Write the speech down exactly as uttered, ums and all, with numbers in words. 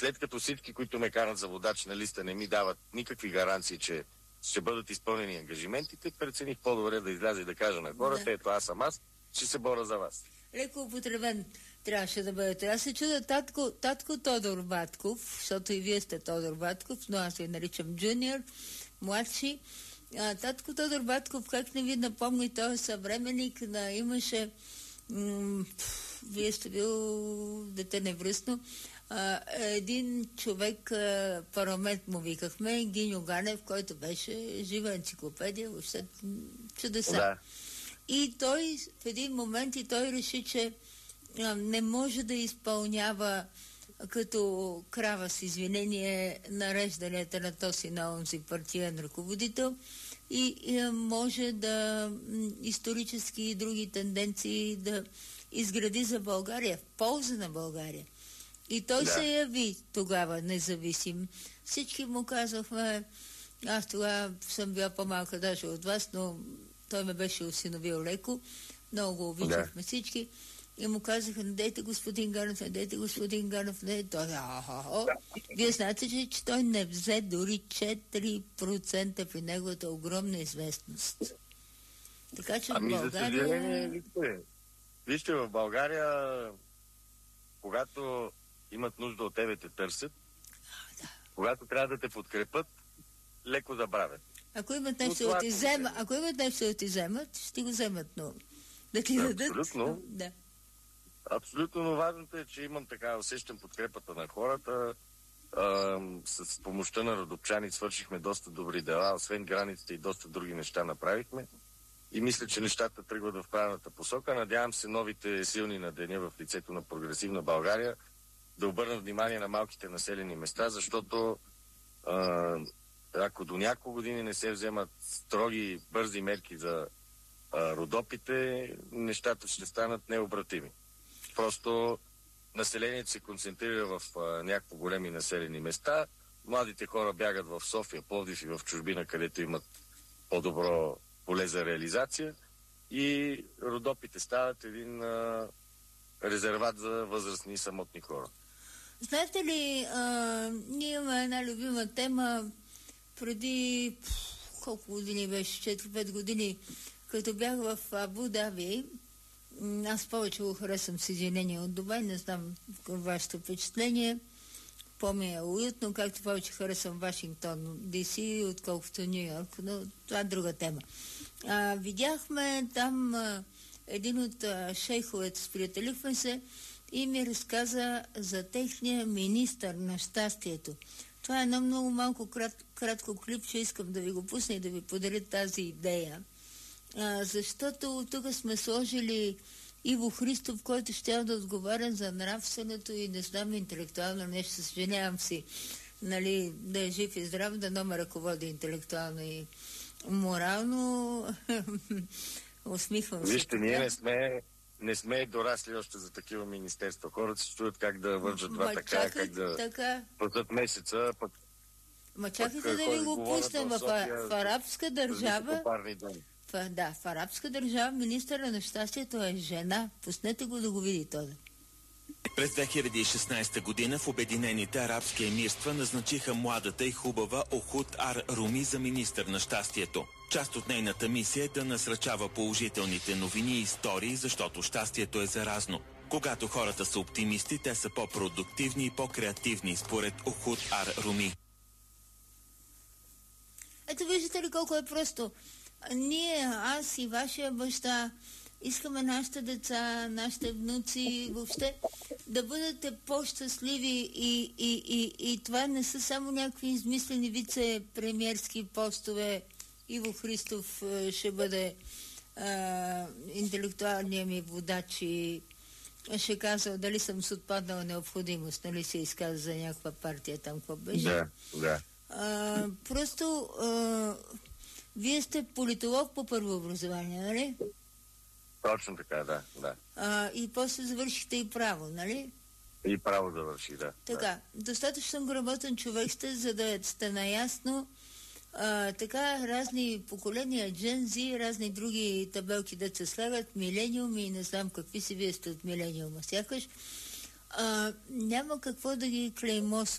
след като всички, които ме карат за водач на листа, не ми дават никакви гаранции, че ще бъдат изпълнени ангажиментите, прецених по-добре да изляза и да кажа на хората, да. Ето аз съм аз, ще се боря за вас. Леко употребен трябваше да бъдете. Аз се чуда татко, татко Тодор Батков, защото и вие сте Тодор Батков, но аз ви наричам джуниор, младши. А, татко Тодор Батков, как не ви напомни, той е съвременник на имаше м- вие сте бил дете невръстно. А, един човек, а, парламент му викахме, Гиньо Ганев, който беше жива енциклопедия, въобще чудеса. Да. И той в един момент и той реши, че а, не може да изпълнява като крава с извинение нарежданията на този на онзи партиен ръководител и, и може да м, исторически и други тенденции да изгради за България, в полза на България. И той да. се яви тогава независим. Всички му казвахме, аз тогава съм била по-малка даже от вас, но той ме беше осиновил леко, много го обичахме да. всички. И му казаха, не дейте господин Ганев, не дейте господин Ганев, не той. Да. Вие знаете, че, че той не взе дори четири процента при неговата огромна известност. Така че ами, в България... За съжаление, вижте, вижте, в България, когато имат нужда от тебе, те търсят. А, да. Когато трябва да те подкрепят, леко забравят. Ако имат нещо да ти вземат, ако имат нещо да ти вземат, ще го вземат, но да ти дадат. Абсолютно. Да. Абсолютно, но важното е, че имам така, усещам подкрепата на хората. А, с помощта на родопчани свършихме доста добри дела, освен границите и доста други неща направихме. И мисля, че нещата тръгват в правилната посока. Надявам се новите силни на деня в лицето на прогресивна България да обърнат внимание на малките населени места, защото а, ако до няколко години не се вземат строги, бързи мерки за а, родопите, нещата ще станат необратими. Просто населението се концентрира в а, някакво големи населени места, младите хора бягат в София, Пловдив и в чужбина, където имат по-добро поле за реализация и родопите стават един а, резерват за възрастни и самотни хора. Знаете ли, а, ние имаме една любима тема преди пф, колко години беше, четири-пет години, като бях в Абу Даби. Аз повече го харесвам Съединение от Дубай, не знам вашето впечатление. По-ми е уютно, както повече харесвам Вашингтон, Ди Си, отколкото Ню Йорк, но това е друга тема. А, видяхме там а, един от а, шейховете, сприятелихме се и ми разказа за техния министър на щастието. Това е едно много малко крат, кратко клипче, искам да ви го пусна и да ви подаря тази идея. А, защото тук сме сложили Иво Христов, който ще да отговаря за нравственото и не знам интелектуално нещо. Съжалявам си, нали, да е жив и здрав, да но ме ръководи интелектуално и морално. Усмихвам се. Вижте, ние не сме, не сме дорасли още за такива министерства. Хората се чуят как да вържат два така, как да така. платят месеца, пък Ма чакайте да ви го пуснем в, в, в арабска държава. В, да, в арабска държава министъра на щастието е жена. Пуснете го да го види този. През две хиляди и шестнадесета година в Обединените арабски емирства назначиха младата и хубава Охуд Ар Руми за министър на щастието. Част от нейната мисия е да насръчава положителните новини и истории, защото щастието е заразно. Когато хората са оптимисти, те са по-продуктивни и по-креативни, според Охуд Ар Руми. Ето виждате ли колко е просто. Ние, аз и вашия баща, искаме нашите деца, нашите внуци, въобще да бъдете по-щастливи и, и, и, и това не са само някакви измислени вице-премиерски постове. Иво Христов ще бъде а, интелектуалният ми водач и ще казва дали съм с отпаднала необходимост, нали се изказа за някаква партия там, какво беше. Да, да. А, просто а, вие сте политолог по първо образование, нали? Точно така, да, да. А, и после завършихте и право, нали? И право завърши, да. Така, да. Достатъчно грамотен човек сте, за да сте наясно а, така разни поколения, джензи, разни други табелки да се слагат, милениуми и не знам какви си вие сте от милениума, сякаш. А, няма какво да ги клеймосваме.